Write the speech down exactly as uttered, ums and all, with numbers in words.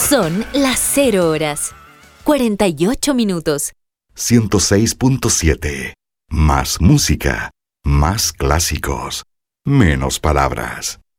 Son las cero horas, cuarenta y ocho minutos. ciento seis punto siete. Más música, más clásicos, menos palabras.